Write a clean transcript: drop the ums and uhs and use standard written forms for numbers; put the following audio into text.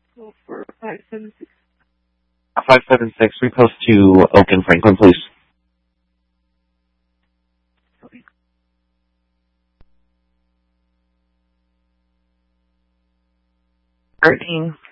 Go for 576. 576, repost to Oak and Franklin, please. Okay. 13.